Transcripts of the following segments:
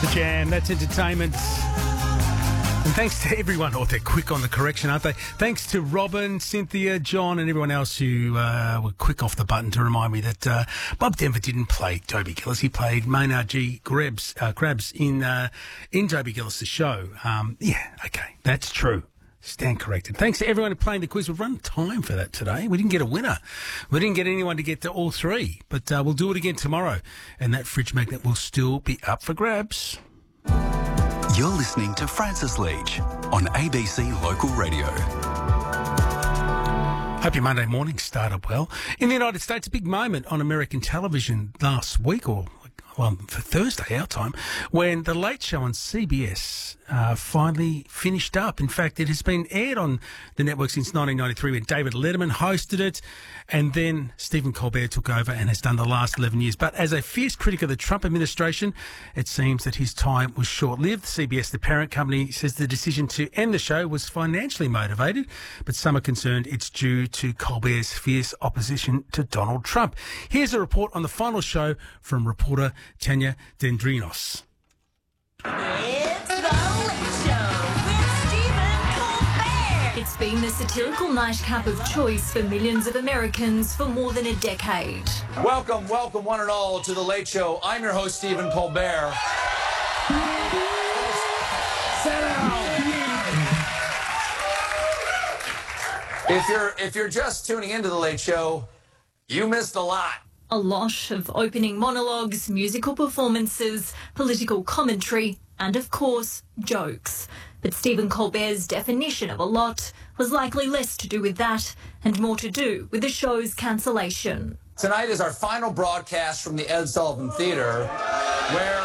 The Jam, that's entertainment. And thanks to everyone. Oh, they're quick on the correction, aren't they? Thanks to Robin, Cynthia, John and everyone else who were quick off the button to remind me that Bob Denver didn't play Toby Gillis. He played Maynard G. Krabs in Toby Gillis' show. Yeah, okay, that's true. Stand corrected. Thanks to everyone who played the quiz. We've run time for that today. We didn't get a winner. We didn't get anyone to get to all three. But we'll do it again tomorrow. And that fridge magnet will still be up for grabs. You're listening to Francis Leach on ABC Local Radio. Hope your Monday morning started well. In the United States, a big moment on American television last week, or for Thursday, our time, when The Late Show on CBS finally finished up. In fact, it has been aired on the network since 1993 when David Letterman hosted it, and then Stephen Colbert took over and has done the last 11 years. But as a fierce critic of the Trump administration, it seems that his time was short-lived. CBS, the parent company, says the decision to end the show was financially motivated, but some are concerned it's due to Colbert's fierce opposition to Donald Trump. Here's a report on the final show from reporter Tanya Dendrinos. It's The Late Show with Stephen Colbert. It's been the satirical nightcap of choice for millions of Americans for more than a decade. Welcome, one and all to The Late Show. I'm your host, Stephen Colbert. Sit down. If you're just tuning into The Late Show, you missed a lot. A lot of opening monologues, musical performances, political commentary, and of course, jokes. But Stephen Colbert's definition of a lot was likely less to do with that and more to do with the show's cancellation. Tonight is our final broadcast from the Ed Sullivan Theater, where...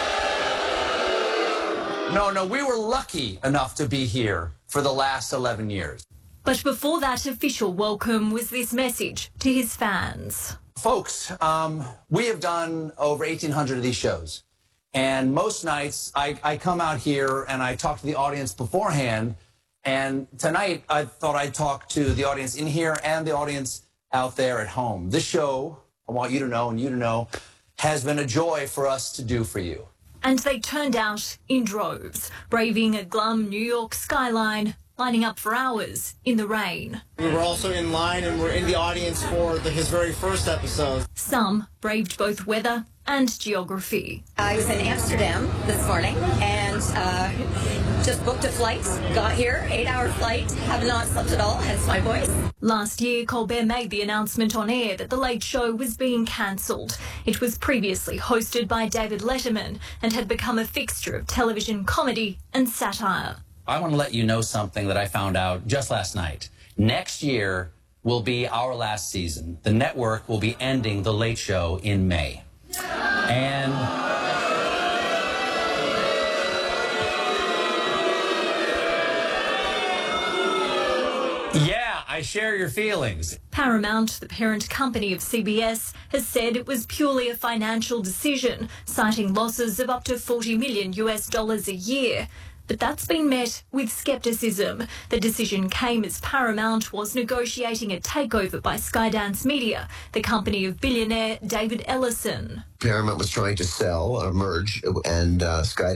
No, we were lucky enough to be here for the last 11 years. But before that official welcome was this message to his fans. Folks, we have done over 1,800 of these shows. And most nights, I come out here and I talk to the audience beforehand. And tonight, I thought I'd talk to the audience in here and the audience out there at home. This show, I want you to know and you to know, has been a joy for us to do for you. And they turned out in droves, braving a glum New York skyline, lining up for hours in the rain. We were also in line and we're in the audience for his very first episode. Some braved both weather and geography. I was in Amsterdam this morning and just booked a flight, got here, 8-hour flight, have not slept at all, hence my voice. Last year, Colbert made the announcement on air that The Late Show was being cancelled. It was previously hosted by David Letterman and had become a fixture of television comedy and satire. I want to let you know something that I found out just last night. Next year will be our last season. The network will be ending The Late Show in May. And yeah, I share your feelings. Paramount, the parent company of CBS, has said it was purely a financial decision, citing losses of up to $40 million a year. But that's been met with scepticism. The decision came as Paramount was negotiating a takeover by Skydance Media, the company of billionaire David Ellison. Paramount was trying to sell or merge, and Skydance